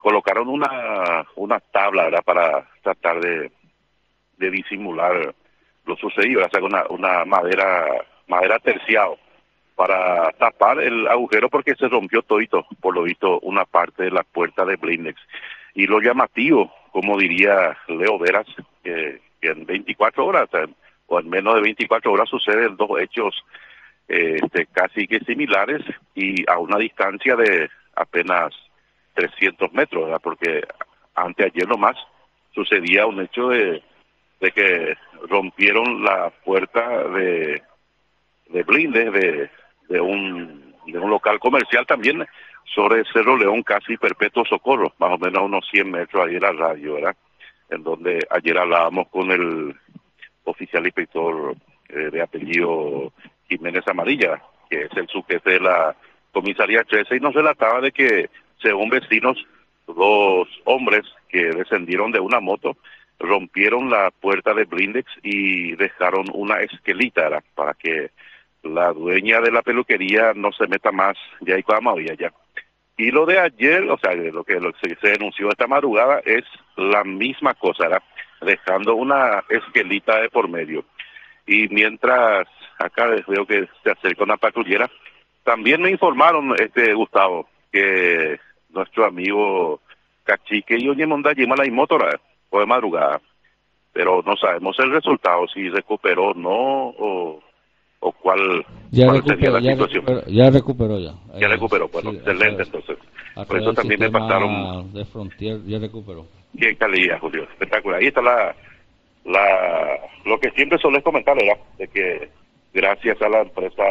colocaron una tabla, ¿verdad? Para tratar de disimular lo sucedido, ¿verdad? O sea, una madera terciado para tapar el agujero porque se rompió todito, por lo visto, una parte de la puerta de blindex. Y lo llamativo, como diría Leo Veras, que en 24 horas, o en menos de 24 horas suceden dos hechos casi que similares y a una distancia de apenas 300 metros, ¿verdad? Porque anteayer nomás sucedía un hecho de que rompieron la puerta de blindes de un local comercial también sobre Cerro León, casi Perpetuo Socorro, más o menos a unos 100 metros ahí de la radio, ¿verdad? En donde ayer hablábamos con el oficial inspector de apellido Jiménez Amarilla, que es el subjefe de la comisaría 13, y nos relataba de que, según vecinos, dos hombres que descendieron de una moto rompieron la puerta de blindex y dejaron una esquelita, ¿verdad? Para que la dueña de la peluquería no se meta más ya y había ya. Y lo de ayer, o sea, lo que se denunció esta madrugada es la misma cosa, ¿verdad? Dejando una esquelita de por medio. Y mientras acá veo que se acerca una patrullera, también me informaron, Gustavo, que nuestro amigo Cachique y Oñemonda Yimala y Motora fue de madrugada, pero no sabemos el resultado, si recuperó o no, o cuál sería la situación. Ya recuperó ya. Ya recuperó, bueno, Sí, excelente entonces. a Por través eso del también me sistema pasaron, de Frontier ya recuperó. qué calidad, Julio, espectacular. Ahí está lo que siempre solés comentar, ¿verdad? De que gracias a la empresa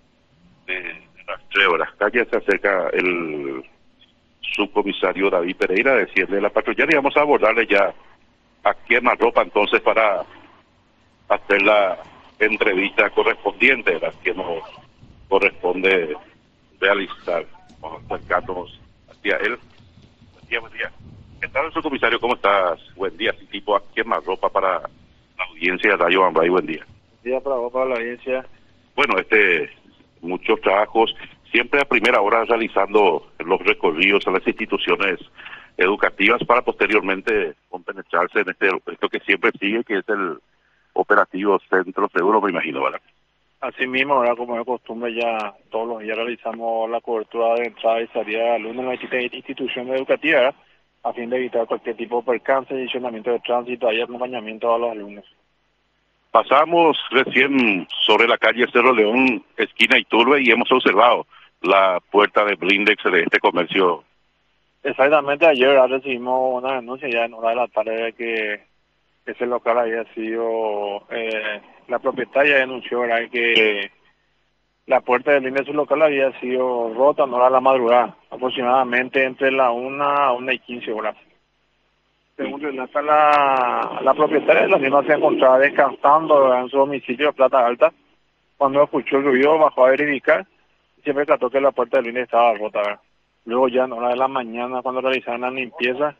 de rastreo de las calles se acerca el subcomisario David Pereira, decirle a la patrulla y vamos a abordarle ya a quemarropa entonces para hacer la entrevista correspondiente, ¿verdad? Que nos corresponde realizar. Vamos a acercarnos hacia él. Buen día. ¿Qué tal, subcomisario? ¿Cómo estás? Buen día. Sí, tipo a quemarropa para la audiencia de Radio Bambay. Buen día. Buen día para vos, para la audiencia. Bueno, muchos trabajos, siempre a primera hora realizando los recorridos a las instituciones educativas para posteriormente compenetrarse en esto que siempre sigue, que es el operativo Centro Seguro, me imagino, ¿verdad? Así mismo, ¿verdad? Como es costumbre, ya todos los días realizamos la cobertura de entrada y salida de alumnos en las instituciones educativas, ¿verdad? A fin de evitar cualquier tipo de percance, adicionamiento de tránsito y acompañamiento a los alumnos. Pasamos recién sobre la calle Cerro León, esquina Iturbe, y hemos observado la puerta de blindex de este comercio. Exactamente, ayer recibimos una denuncia ya en hora de la tarde de que ese local había sido, la propietaria denunció, ¿verdad?, que la puerta del blindex de su local había sido rota en hora de la madrugada, aproximadamente entre la 1 a 1:15 horas. Según relata la propietaria, la misma se encontraba descansando en su domicilio de Plata Alta. Cuando escuchó el ruido, bajó a verificar y se percató que la puerta del blindex estaba rota, ¿verdad? Luego ya en hora de la mañana, cuando realizaron la limpieza,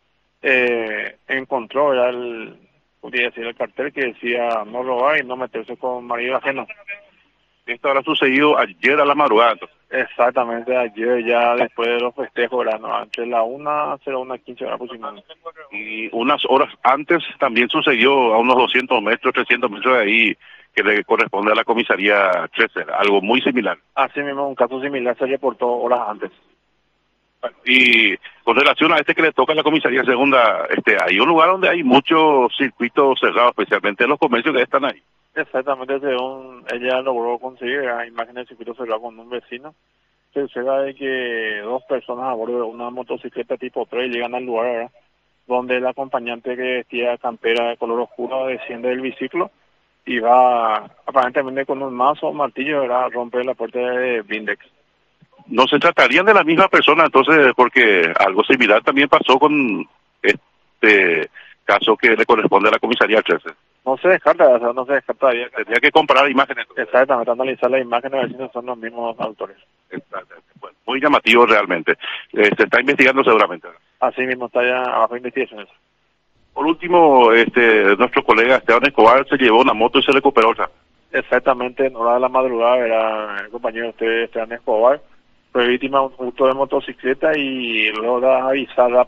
encontró ya el cartel que decía no robar y no meterse con marido ajeno. Esto habrá sucedido ayer a la madrugada, entonces. Exactamente, ayer ya después de los festejos, ¿verdad? No, entre la 1:15 horas aproximadamente. Y unas horas antes también sucedió a unos 200 metros, 300 metros de ahí, que le corresponde a la comisaría 13, algo muy similar. Así mismo, un caso similar se reportó horas antes. Y con relación a que le toca a la comisaría segunda, hay un lugar donde hay muchos circuitos cerrados, especialmente en los comercios que están ahí. Exactamente, según ella logró conseguir imágenes del circuito cerrado con un vecino, se observa de que dos personas a bordo de una motocicleta tipo 3 llegan al lugar, ¿verdad?, donde el acompañante que vestía campera de color oscuro desciende del biciclo y va aparentemente con un mazo o martillo, ¿verdad?, a romper la puerta de blindex. No se tratarían de la misma persona, entonces, porque algo similar también pasó con este caso que le corresponde a la comisaría 13. No se descarta, o sea, no se descarta todavía. Tendría que comparar imágenes. Exactamente, analizar las imágenes a ver si no son los mismos autores. Exactamente. Bueno, muy llamativo realmente. Se está investigando seguramente. Así mismo está ya abajo de investigaciones. Por último, nuestro colega Esteban Escobar se llevó una moto y se recuperó otra. Exactamente, en hora de la madrugada era el compañero de usted, Esteban Escobar, fue víctima de un hurto de motocicleta y logra avisar